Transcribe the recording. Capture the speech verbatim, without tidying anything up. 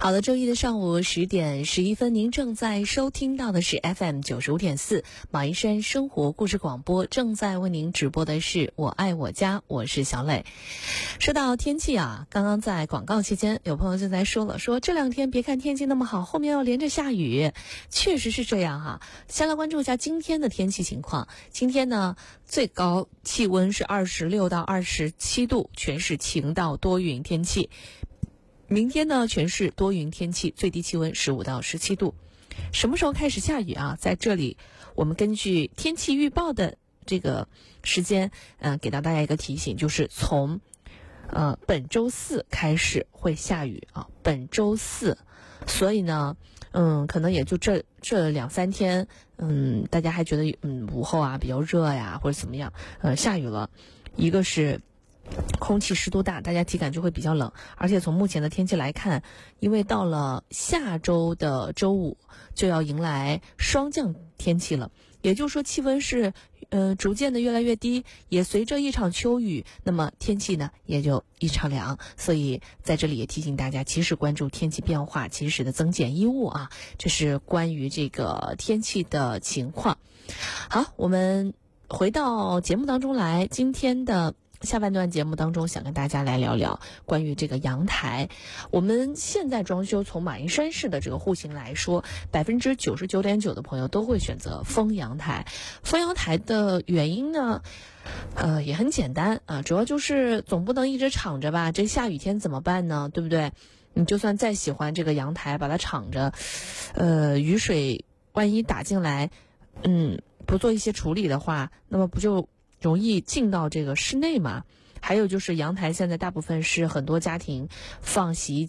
好的，周一的上午十点十一分，您正在收听到的是 F M 九十五点四马鞍山生活故事广播，正在为您直播的是我爱我家，我是小磊。说到天气啊，刚刚在广告期间，有朋友就在说了，说这两天别看天气那么好，后面要连着下雨，确实是这样哈、啊。先来关注一下今天的天气情况。今天呢，最高气温是二十六到二十七度，全是晴到多云天气。明天呢，全是多云天气，最低气温十五到十七度。什么时候开始下雨啊？在这里，我们根据天气预报的这个时间，嗯、呃，给到大家一个提醒，就是从呃本周四开始会下雨啊。本周四，所以呢，嗯，可能也就这这两三天，嗯，大家还觉得嗯午后啊比较热呀，或者怎么样，呃，下雨了。一个是空气湿度大，大家体感就会比较冷，而且从目前的天气来看，因为到了下周的周五就要迎来霜降天气了，也就是说气温是呃逐渐的越来越低，也随着一场秋雨，那么天气呢也就一场凉。所以在这里也提醒大家，及时关注天气变化，及时的增减衣物啊，这是关于这个天气的情况。好，我们回到节目当中来，今天的下半段节目当中，想跟大家来聊聊关于这个阳台。我们现在装修，从马鞍山市的这个户型来说，百分之九十九点九的朋友都会选择封阳台。封阳台的原因呢，呃，也很简单啊，主要就是总不能一直敞着吧？这下雨天怎么办呢？对不对？你就算再喜欢这个阳台，把它敞着，呃，雨水万一打进来，嗯，不做一些处理的话，那么不就容易进到这个室内嘛？还有就是阳台现在大部分是很多家庭放洗衣